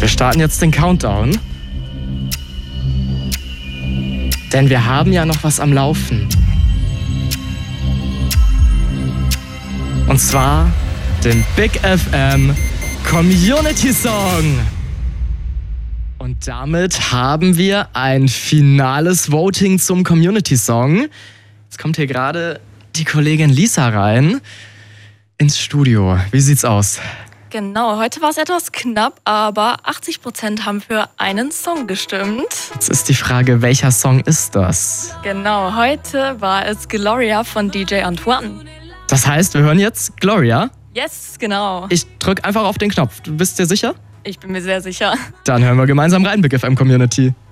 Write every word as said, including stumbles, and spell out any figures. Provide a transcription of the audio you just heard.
Wir starten jetzt den Countdown. Denn wir haben ja noch was am Laufen. Und zwar den Big F M Community Song. Und damit haben wir ein finales Voting zum Community Song. Jetzt kommt hier gerade die Kollegin Lisa rein ins Studio. Wie sieht's aus? Genau, heute war es etwas knapp, aber achtzig Prozent haben für einen Song gestimmt. Jetzt ist die Frage, welcher Song ist das? Genau, heute war es Gloria von D J Antoine. Das heißt, wir hören jetzt Gloria? Yes, genau. Ich drück einfach auf den Knopf. Du bist dir sicher? Ich bin mir sehr sicher. Dann hören wir gemeinsam rein, Big F M Community.